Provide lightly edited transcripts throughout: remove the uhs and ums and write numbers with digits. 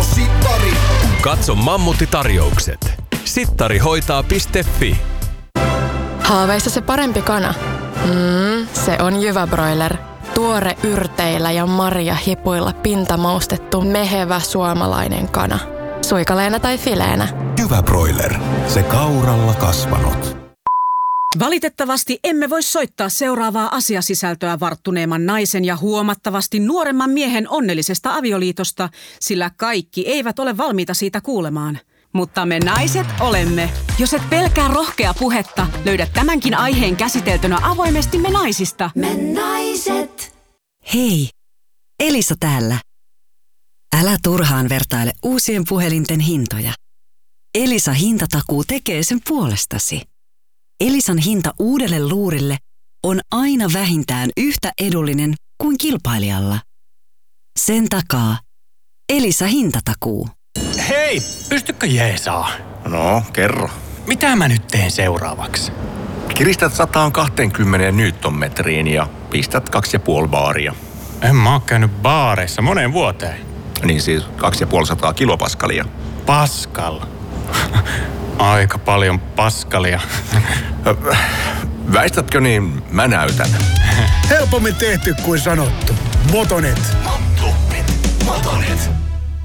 Sittari. Katso mammuttitarjoukset. Sittarihoitaa.fi. Haaveissa se parempi kana? Se on Jyväbroiler. Tuore yrteillä ja marjahipuilla pintamaustettu mehevä suomalainen kana. Suikaleena tai fileenä. Jyväbroiler. Se kauralla kasvanut. Valitettavasti emme voi soittaa seuraavaa asiasisältöä varttuneemman naisen ja huomattavasti nuoremman miehen onnellisesta avioliitosta, sillä kaikki eivät ole valmiita siitä kuulemaan. Mutta me naiset olemme. Jos et pelkää rohkea puhetta, löydät tämänkin aiheen käsiteltynä avoimesti Me naisista. Me naiset. Hei, Elisa täällä. Älä turhaan vertaile uusien puhelinten hintoja. Elisa hintatakuu tekee sen puolestasi. Elisan hinta uudelle luurille on aina vähintään yhtä edullinen kuin kilpailijalla. Sen takaa Elisa hintatakuu. Hei, pystykö jeesaa? No, kerro. Mitä mä nyt teen seuraavaksi? Kiristät 120 newtonmetriin ja pistät 2,5 baaria. En mä oo käynyt baareissa moneen vuoteen. Niin siis 250 kilopaskalia. Paskal. Aika paljon paskalia. Väistätkö niin mä näytän. Helpommin tehty kuin sanottu. Motonet. Motonet.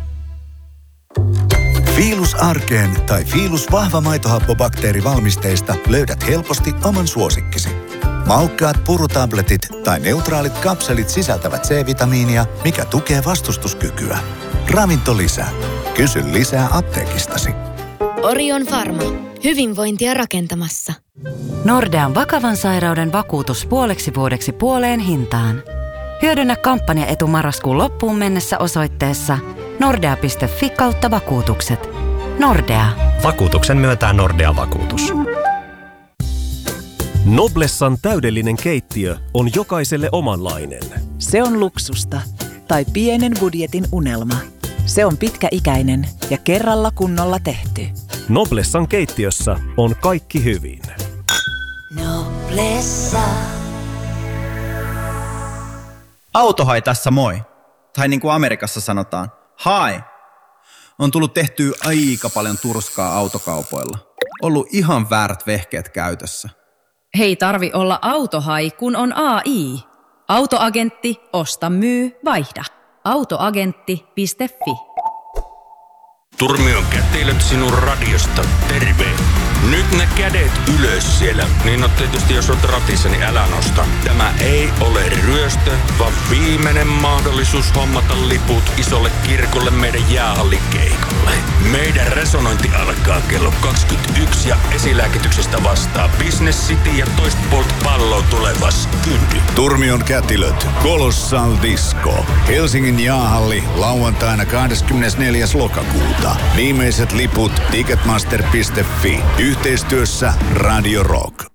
Fiilus arkeen tai Fiilus vahva maitohappobakteerivalmisteista löydät helposti oman suosikkisi. Maukkaat purutabletit tai neutraalit kapselit sisältävät C-vitamiinia, mikä tukee vastustuskykyä. Ravinto lisää. Kysy lisää apteekistasi. Orion Pharma. Hyvinvointia rakentamassa. Nordean vakavan sairauden vakuutus puoleksi vuodeksi puoleen hintaan. Hyödynnä kampanjaetu marraskuun loppuun mennessä osoitteessa nordea.fi/vakuutukset. Nordea. Vakuutuksen myöntää Nordea-vakuutus. Noblessan täydellinen keittiö on jokaiselle omanlainen. Se on luksusta tai pienen budjetin unelma. Se on pitkäikäinen ja kerralla kunnolla tehty. Noblessan keittiössä on kaikki hyvin. Noblessa. Autohai tässä moi. Tai niin kuin Amerikassa sanotaan, hi. On tullut tehtyä aika paljon turskaa autokaupoilla. Ollut ihan väärät vehkeet käytössä. Hei tarvi olla autohai, kun on AI. Autoagentti, osta, myy, vaihda. Autoagentti.fi. Turmion kätilöt sinun radiosta, terve! Nyt ne kädet ylös siellä. Niin no tietysti jos olet ratissa, niin älä nosta. Tämä ei ole ryöstö, vaan viimeinen mahdollisuus hommata liput isolle kirkolle meidän jäähallikeikalle. Meidän resonointi alkaa kello 21 ja esilääkityksestä vastaa Business City ja toista puolta palloa tulevas Kyndy. Turmion kätilöt, Colossal Disco. Helsingin jäähalli lauantaina 24. lokakuuta. Viimeiset liput ticketmaster.fi. Yhteistyössä Radio Rock.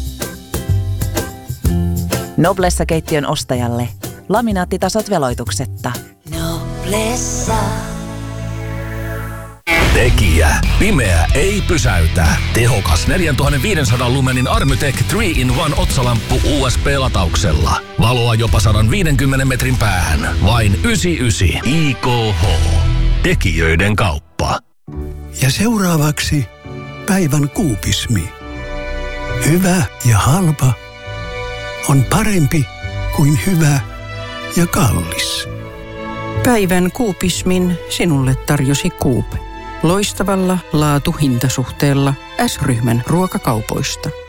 Noblessa-keittiön ostajalle. Laminaattitasot veloituksetta. Noblessa. Tekijä. Pimeä ei pysäytä. Tehokas 4500 lumenin Armytech 3-in-1 otsalamppu USB-latauksella. Valoa jopa 150 metrin päähän. Vain 99 IKH. Tekijöiden kauppa. Ja seuraavaksi päivän kuupismi. Hyvä ja halpa on parempi kuin hyvä ja kallis. Päivän kuupismin sinulle tarjosi Coop. Loistavalla laatu-hintasuhteella S-ryhmän ruokakaupoista.